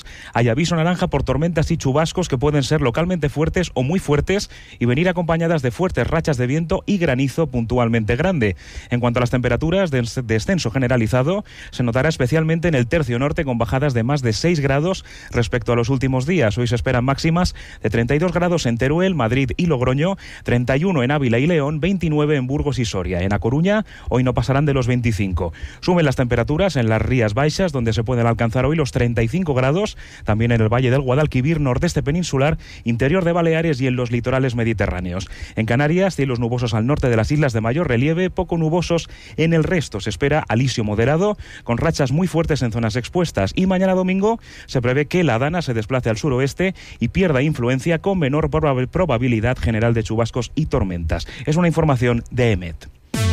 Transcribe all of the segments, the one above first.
Canarias hay aviso naranja por tormentas y chubascos que pueden ser localmente fuertes o muy fuertes y venir acompañadas de fuertes rachas de viento y granizo puntualmente grande. En cuanto a las temperaturas, descenso generalizado se notará especialmente en el tercio norte, con bajadas de más de 6 grados respecto a los últimos días. Hoy se esperan máximas de 32 grados en Teruel, Madrid y Logroño, 31 en Ávila y León, 29 en Burgos y Soria. En A Coruña hoy no pasarán de los 25. Suben las temperaturas en las Rías Baixas, donde se pueden alcanzar hoy los 35 grados, también en el Valle del Guadalquivir, nordeste peninsular, interior de Baleares y en los litorales mediterráneos. En Canarias, cielos nubosos al norte de las islas de mayor relieve, poco nubosos en el resto. Se espera alisio moderado, con rachas muy fuertes en zonas expuestas, y mañana domingo se prevé que la Dana se desplace al suroeste y pierda influencia, con menor probabilidad general de chubascos y tormentas. Es una información de EMET.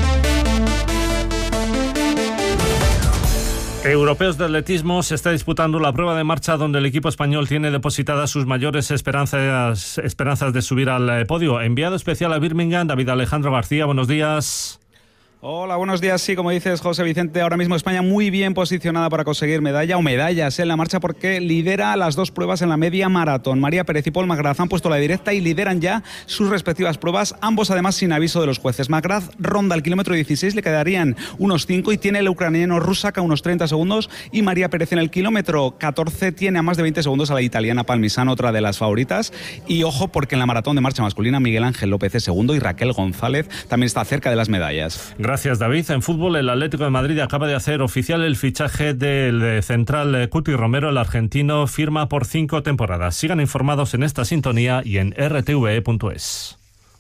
Europeos de atletismo, se está disputando la prueba de marcha donde el equipo español tiene depositadas sus mayores esperanzas de subir al podio. Enviado especial a Birmingham, David Alejandro García, buenos días. Hola, buenos días. Sí, como dices, José Vicente, ahora mismo España muy bien posicionada para conseguir medalla o medallas en la marcha, porque lidera las dos pruebas en la media maratón. María Pérez y Paul McGrath han puesto la directa y lideran ya sus respectivas pruebas, ambos además sin aviso de los jueces. McGrath ronda el kilómetro 16, le quedarían unos 5 y tiene el ucraniano Rusak a unos 30 segundos, y María Pérez en el kilómetro 14 tiene a más de 20 segundos a la italiana Palmisano, otra de las favoritas. Y ojo, porque en la maratón de marcha masculina Miguel Ángel López es segundo y Raquel González también está cerca de las medallas. Gracias, David. En fútbol, el Atlético de Madrid acaba de hacer oficial el fichaje del central Cuti Romero. El argentino firma por 5 temporadas. Sigan informados en esta sintonía y en rtve.es.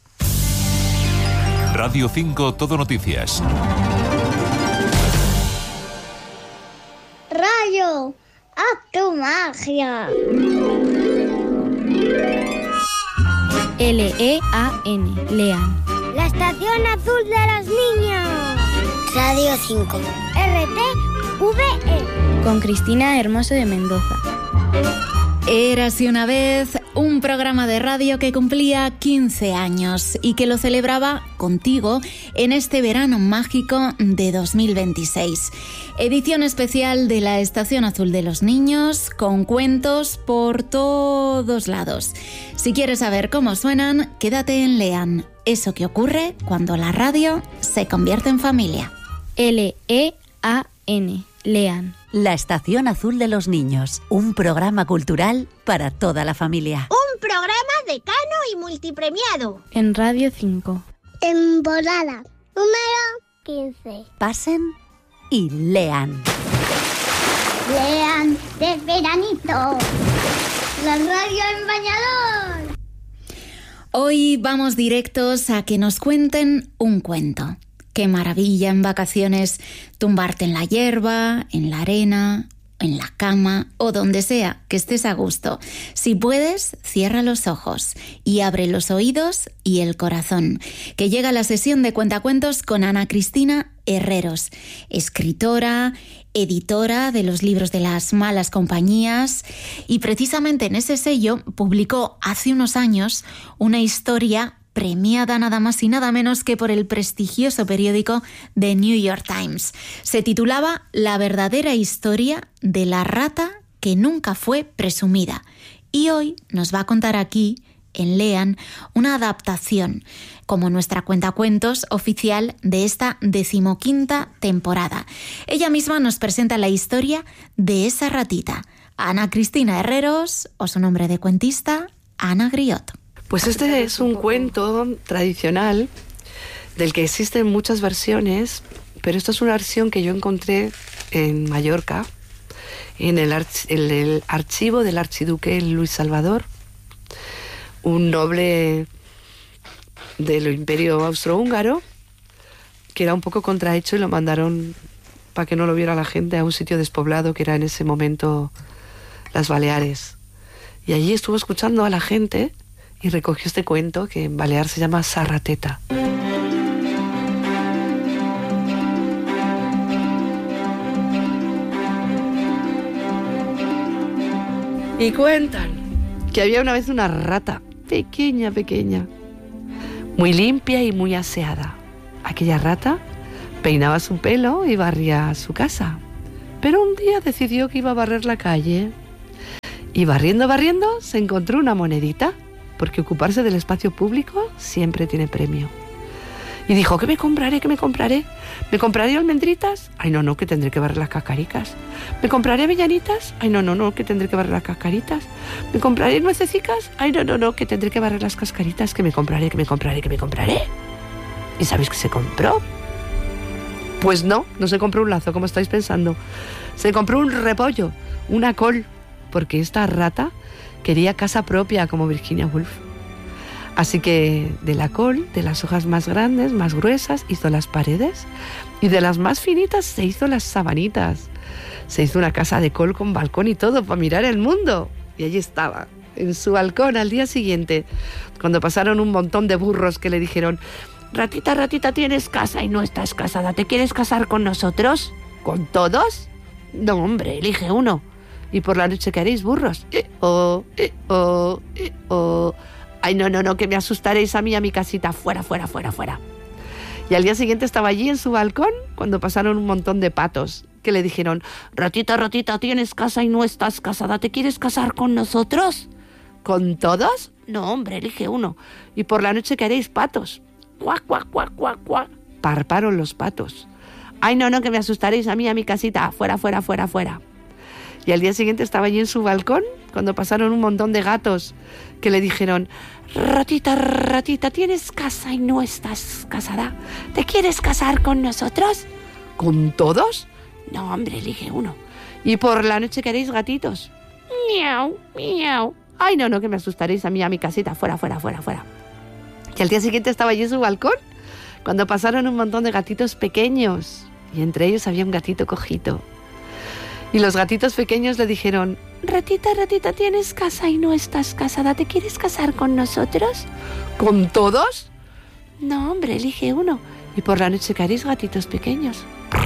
Radio 5 Todo Noticias. Rayo, haz tu magia. L-E-A-N, Lean. La estación azul de los niños. Radio 5. RTVE. Con Cristina Hermoso de Mendoza. Érase una vez un programa de radio que cumplía 15 años y que lo celebraba contigo en este verano mágico de 2026. Edición especial de la Estación Azul de los Niños, con cuentos por todos lados. Si quieres saber cómo suenan, quédate en Lean. Eso que ocurre cuando la radio se convierte en familia. L-E-A-N, Lean. La Estación Azul de los Niños, un programa cultural para toda la familia. Un programa decano y multipremiado. En Radio 5. Temporada número 15. Pasen y lean. Lean de veranito. La radio en bañador. Hoy vamos directos a que nos cuenten un cuento. Qué maravilla en vacaciones tumbarte en la hierba, en la arena, en la cama o donde sea que estés a gusto. Si puedes, cierra los ojos y abre los oídos y el corazón, que llega la sesión de Cuentacuentos con Ana Cristina Herreros, escritora, editora de los libros de Las Malas Compañías, y precisamente en ese sello publicó hace unos años una historia premiada nada más y nada menos que por el prestigioso periódico The New York Times. Se titulaba La verdadera historia de la rata que nunca fue presumida. Y hoy nos va a contar aquí, en Lean, una adaptación, como nuestra cuentacuentos oficial de esta 15ª temporada. Ella misma nos presenta la historia de esa ratita. Ana Cristina Herreros, o su nombre de cuentista, Ana Griot. Pues este es un cuento tradicional del que existen muchas versiones, pero esta es una versión que yo encontré en Mallorca, en el archivo del archiduque Luis Salvador, un noble del Imperio Austrohúngaro, que era un poco contrahecho y lo mandaron para que no lo viera la gente a un sitio despoblado que era en ese momento las Baleares. Y allí estuvo escuchando a la gente y recogió este cuento que en balear se llama Sarrateta. Y cuentan que había una vez una rata pequeña, muy limpia y muy aseada. Aquella rata peinaba su pelo y barría su casa, pero un día decidió que iba a barrer la calle. Y barriendo, se encontró una monedita, porque ocuparse del espacio público siempre tiene premio. Y dijo, ¿qué me compraré? ¿Me compraré almendritas? Ay, no, que tendré que barrer las cascaricas. ¿Me compraré avellanitas? Ay, no, que tendré que barrer las cascaritas. ¿Me compraré nuececicas? Ay, no, que tendré que barrer las cascaritas. ¿Qué me compraré? ¿Y sabéis qué se compró? Pues no se compró un lazo, como estáis pensando. Se compró un repollo, una col, porque esta rata quería casa propia como Virginia Woolf. Así que de la col, de las hojas más grandes, más gruesas, hizo las paredes, y de las más finitas se hizo las sabanitas. Se hizo una casa de col con balcón y todo para mirar el mundo. Y allí estaba, en su balcón al día siguiente, cuando pasaron un montón de burros que le dijeron, ratita, tienes casa y no estás casada, ¿te quieres casar con nosotros? ¿Con todos? No, hombre, elige uno. Y por la noche, ¿qué haréis, burros? Ay, no, que me asustaréis a mí, a mi casita. Fuera. Y al día siguiente estaba allí en su balcón cuando pasaron un montón de patos que le dijeron, ratita, tienes casa y no estás casada, ¿te quieres casar con nosotros? ¿Con todos? No, hombre, elige uno. Y por la noche, ¿qué haréis, patos? Cuac. Parparon los patos. Ay, no, que me asustaréis a mí, a mi casita. Fuera. Y al día siguiente estaba allí en su balcón cuando pasaron un montón de gatos que le dijeron, ratita, tienes casa y no estás casada, ¿te quieres casar con nosotros? ¿Con todos? No, hombre, elige uno. Y por la noche, ¿queréis gatitos? Miau. Ay, no, que me asustaréis a mí, a mi casita. Fuera. Y al día siguiente estaba allí en su balcón cuando pasaron un montón de gatitos pequeños, y entre ellos había un gatito cojito. Y los gatitos pequeños le dijeron, ratita, tienes casa y no estás casada, ¿te quieres casar con nosotros? ¿Con todos? No, hombre, elige uno. Y por la noche, ¿qué haréis, gatitos pequeños?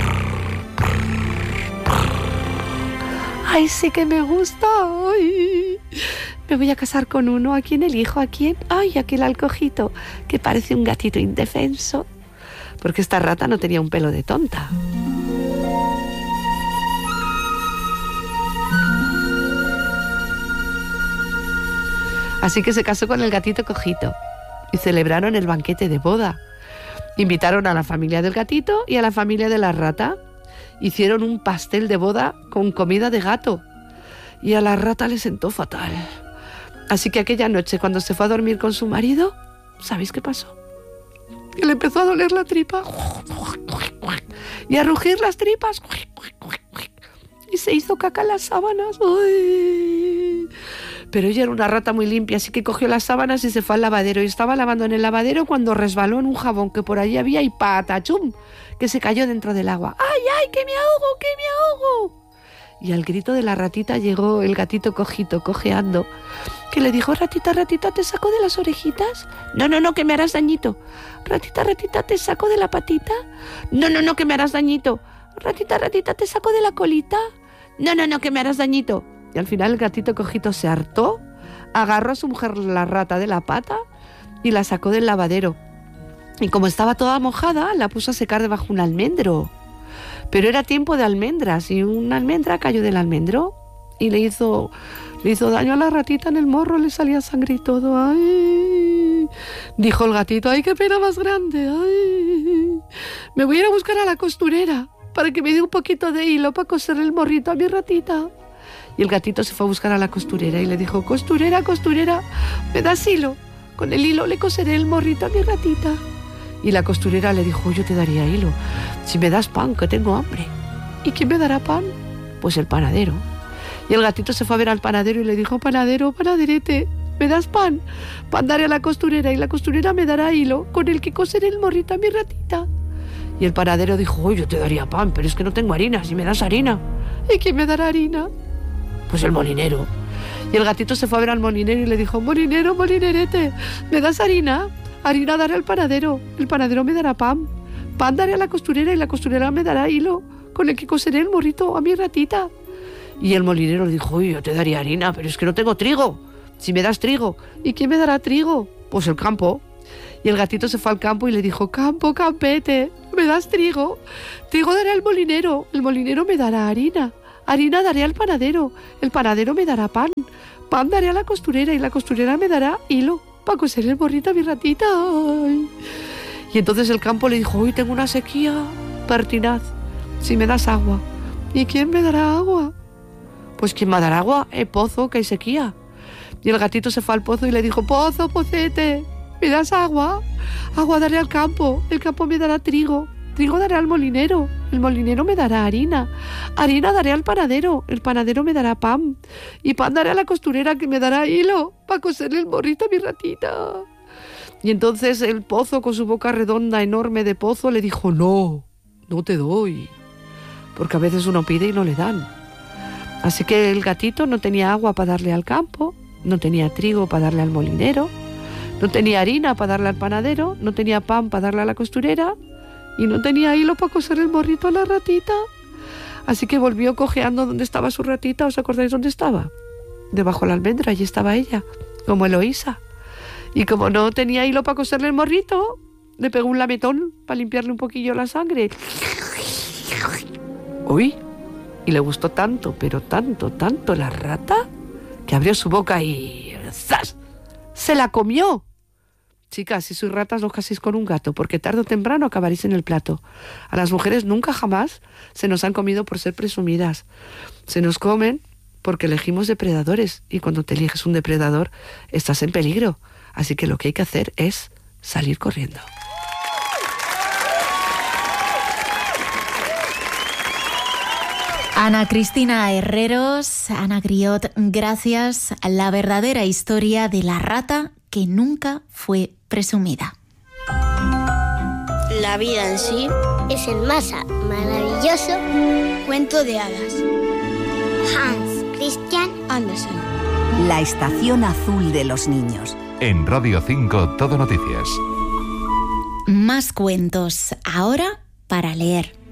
Ay, sí que me gusta. Ay, me voy a casar con uno. ¿A quién elijo? ¿A quién? Ay, aquel al cojito, que parece un gatito indefenso. Porque esta rata no tenía un pelo de tonta. Así que se casó con el gatito cojito y celebraron el banquete de boda. Invitaron a la familia del gatito y a la familia de la rata. Hicieron un pastel de boda con comida de gato y a la rata le sentó fatal. Así que aquella noche, cuando se fue a dormir con su marido, ¿sabéis qué pasó? Que le empezó a doler la tripa y a rugir las tripas y se hizo caca en las sábanas. ¡Ay! Pero ella era una rata muy limpia, así que cogió las sábanas y se fue al lavadero. Y estaba lavando en el lavadero cuando resbaló en un jabón que por allí había y ¡patachum!, que se cayó dentro del agua. ¡Ay, que me ahogo! Y al grito de la ratita llegó el gatito cojito, cojeando, que le dijo, ratita, ¿te saco de las orejitas? No, que me harás dañito. Ratita, ¿te saco de la patita? No, que me harás dañito. Ratita, ¿te saco de la colita? No, que me harás dañito. Y al final el gatito cojito se hartó, agarró a su mujer la rata de la pata y la sacó del lavadero. Y como estaba toda mojada, la puso a secar debajo de un almendro. Pero era tiempo de almendras y una almendra cayó del almendro y le hizo daño a la ratita en el morro, le salía sangre y todo. ¡Ay! Dijo el gatito, ¡ay, qué pena más grande! ¡Ay! Me voy a ir a buscar a la costurera para que me dé un poquito de hilo para coser el morrito a mi ratita. Y el gatito se fue a buscar a la costurera y le dijo, costurera, ¿me das hilo? Con el hilo le coseré el morrito a mi ratita. Y la costurera le dijo, yo te daría hilo si me das pan, que tengo hambre. ¿Y quién me dará pan? Pues el panadero. Y el gatito se fue a ver al panadero y le dijo, panadero, panaderete, ¿me das pan? Pan daré a la costurera y la costurera me dará hilo con el que coseré el morrito a mi ratita. Y el panadero dijo, yo te daría pan, pero es que no tengo harina, si me das harina. ¿Y quién me dará harina? Pues el molinero. Y el gatito se fue a ver al molinero y le dijo, molinero, molinerete, ¿me das harina? Harina daré al panadero, el panadero me dará pan. Pan daré a la costurera y la costurera me dará hilo con el que coseré el morrito a mi ratita. Y el molinero le dijo, yo te daría harina, pero es que no tengo trigo. Si me das trigo. ¿Y quién me dará trigo? Pues el campo. Y el gatito se fue al campo y le dijo, campo, campete, ¿me das trigo? Trigo daré al molinero, el molinero me dará harina. Harina daré al panadero, el panadero me dará pan. pan daré a la costurera y la costurera me dará hilo para coser el morrito a mi ratita. Ay. Y entonces el campo le dijo, hoy tengo una sequía pertinaz, si me das agua. ¿Y quién me dará agua? Pues ¿quién me dará agua? El pozo, que hay sequía. Y el gatito se fue al pozo y le dijo, pozo, pocete, ¿me das agua? Agua daré al campo, el campo me dará trigo, trigo daré al molinero, el molinero me dará harina, harina daré al panadero, el panadero me dará pan, y pan daré a la costurera que me dará hilo para coserle el morrito a mi ratita. Y entonces el pozo, con su boca redonda enorme de pozo, le dijo, no te doy, porque a veces uno pide y no le dan. Así que el gatito no tenía agua para darle al campo, no tenía trigo para darle al molinero, no tenía harina para darle al panadero, no tenía pan para darle a la costurera y no tenía hilo para coser el morrito a la ratita. Así que volvió cojeando donde estaba su ratita. ¿Os acordáis dónde estaba? Debajo de la almendra, allí estaba ella, como Eloísa. Y como no tenía hilo para coserle el morrito, le pegó un lametón para limpiarle un poquillo la sangre. ¡Uy! Y le gustó tanto, pero tanto, tanto la rata, que abrió su boca y ¡zas! ¡Se la comió! Chicas, si sois ratas, no os caséis con un gato, porque tarde o temprano acabaréis en el plato. A las mujeres nunca jamás se nos han comido por ser presumidas. Se nos comen porque elegimos depredadores, y cuando te eliges un depredador, estás en peligro. Así que lo que hay que hacer es salir corriendo. Ana Cristina Herreros, Ana Griot, gracias. La verdadera historia de la rata que nunca fue presumida. La vida en sí es el más maravilloso cuento de hadas. Hans Christian Andersen. La estación azul de los niños. En Radio 5 Todo Noticias. Más cuentos, ahora para leer.